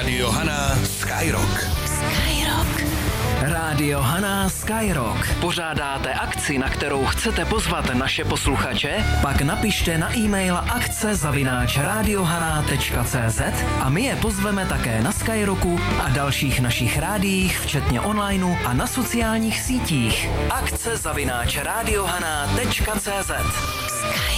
Rádio Hana Skyrock. Rádio Hana Skyrock. Pořádáte akci, na kterou chcete pozvat naše posluchače? Pak napište na e-mail akce@radiohana.cz a my je pozveme také na Skyrocku a dalších našich rádiích, včetně onlineu a na sociálních sítích. akce@radiohana.cz